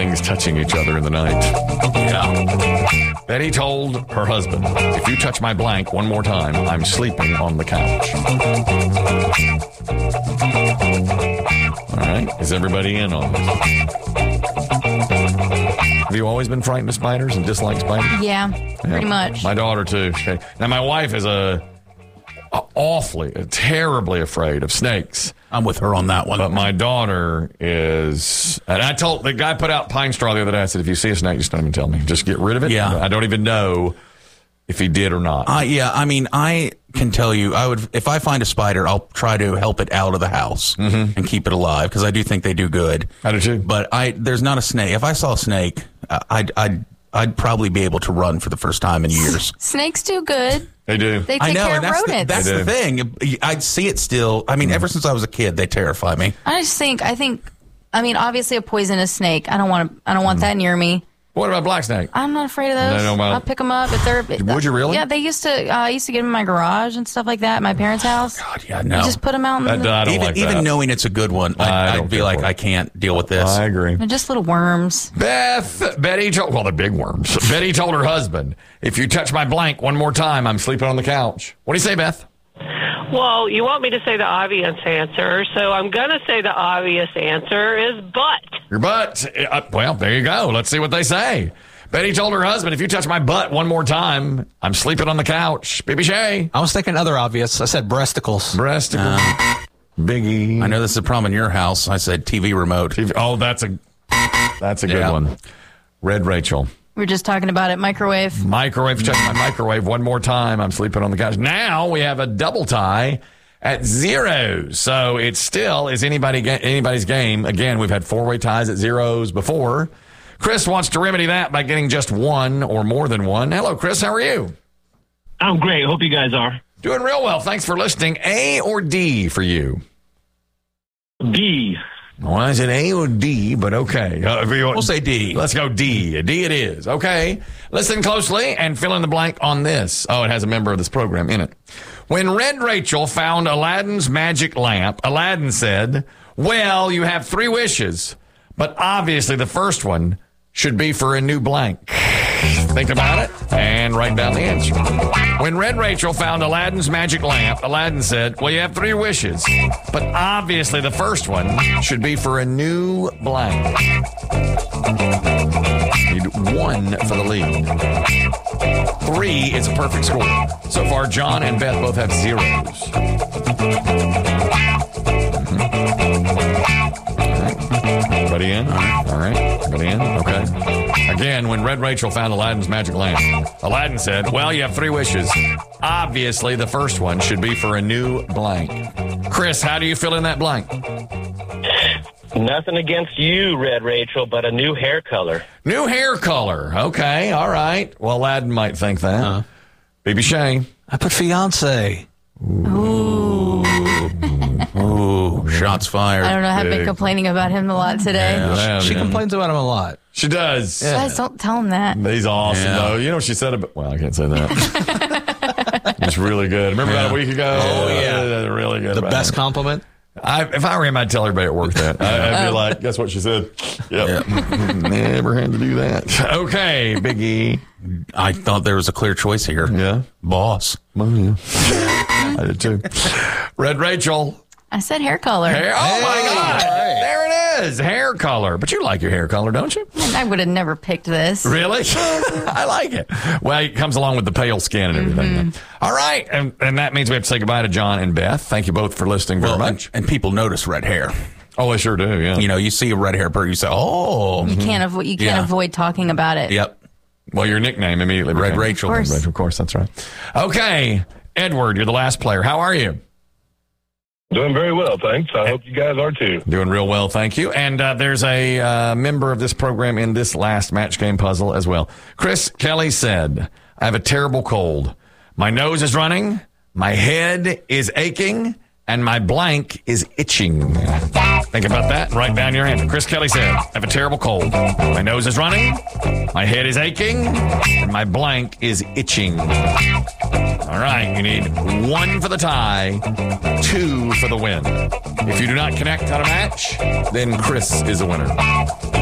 things touching each other in the night. Yeah. Betty told her husband, if you touch my blank one more time, I'm sleeping on the couch. All right. Is everybody in on this? Have you always been frightened of spiders and dislike spiders? Yeah, pretty much. My daughter, too. Now, my wife is terribly afraid of snakes. I'm with her on that one. But my daughter is, and I told the guy put out pine straw the other day. I said, if you see a snake, just don't even tell me. Just get rid of it. Yeah. I don't even know if he did or not. I can tell you, if I find a spider, I'll try to help it out of the house and keep it alive because I do think they do good. I do too. But there's not a snake. If I saw a snake, I'd probably be able to run for the first time in years. Snakes do good. They do. They take care of rodents. That's the thing. I'd see it still. I mean, ever since I was a kid, they terrify me. I think, obviously a poisonous snake. I don't want that near me. What about black snake? I'm not afraid of those. I'll pick them up if they're. Would you really? Yeah, they used to. I used to get them in my garage and stuff like that at my parents' house. God, yeah, no. You just put them out. I don't like that. Even knowing it's a good one, I'd be like, I can't deal with this. I agree. They're just little worms. Betty told. Well, they're big worms. Betty told her husband, "If you touch my blank one more time, I'm sleeping on the couch." What do you say, Beth? Well, you want me to say the obvious answer, so I'm going to say the obvious answer is butt. Your butt. Well, there you go. Let's see what they say. Betty told her husband, if you touch my butt one more time, I'm sleeping on the couch. BB Shay. I was thinking other obvious. I said breasticles. Breasticles. Biggie. I know this is a problem in your house. I said TV remote. Oh, that's a good one. Red Rachel. We were just talking about it. Microwave. Microwave. Touch my microwave one more time. I'm sleeping on the couch. Now we have a double tie at 0. So it still is anybody's game. Again, we've had 4-way ties at 0s before. Chris wants to remedy that by getting just one or more than one. Hello, Chris. How are you? I'm great. Hope you guys are. Doing real well. Thanks for listening. A or D for you? D. Well, I said A or D, but okay. We'll say D. Let's go D. D it is. Okay. Listen closely and fill in the blank on this. Oh, it has a member of this program in it. When Red Rachel found Aladdin's magic lamp, Aladdin said, well, you have 3 wishes, but obviously the first one should be for a new blank. Think about it and write down the answer. When Red Rachel found Aladdin's magic lamp, Aladdin said, well, you have 3 wishes, but obviously the first one should be for a new blank. Need 1 for the lead. 3 is a perfect score. So far, John and Beth both have 0s. Everybody in? All right. Everybody in? Okay. Again, when Red Rachel found Aladdin's magic lamp, Aladdin said, well, you have 3 wishes. Obviously, the first one should be for a new blank. Chris, how do you fill in that blank? Nothing against you, Red Rachel, but a new hair color. New hair color. Okay. All right. Well, Aladdin might think that. BB Shane. I put fiance. Ooh. Ooh, shots fired. I don't know. I've been complaining about him a lot today. Yeah, She complains about him a lot. She does. You guys don't tell him that. He's awesome, though. You know what she said about... Well, I can't say that. It's really good. Remember about a week ago? Oh, yeah. Really good. The best compliment? If I were him, I'd tell everybody at work that. I'd be like, guess what she said? Yep. Never had to do that. Okay, Big E. I thought there was a clear choice here. Yeah. Boss. Well, yeah. I did too. Red Rachel. I said hair color. My God. There it is. Hair color. But you like your hair color, don't you? I would have never picked this. Really? I like it. Well, it comes along with the pale skin and everything. All right. And that means we have to say goodbye to John and Beth. Thank you both for listening very much. And people notice red hair. Oh, they sure do, yeah. You know, you see a red hair bird, you say, oh. You can't avoid talking about it. Yep. Well, your nickname immediately. Red Rachel. Of course, that's right. Okay. Edward, you're the last player. How are you? Doing very well, thanks. I hope you guys are too. Doing real well, thank you. And there's a member of this program in this last match game puzzle as well. Chris Kelly said, I have a terrible cold. My nose is running, my head is aching, and my blank is itching. Think about that and write down your answer. Chris Kelly said, I have a terrible cold. My nose is running, my head is aching, and my blank is itching. All right, you need 1 for the tie, 2 for the win. If you do not connect on a match, then Chris is a winner.